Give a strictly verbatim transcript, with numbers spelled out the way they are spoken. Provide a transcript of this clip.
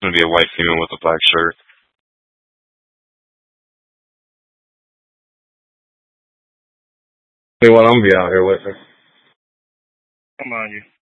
gonna be a white female with a black shirt. Hey, well, I'm gonna be out here with her. Come on, you.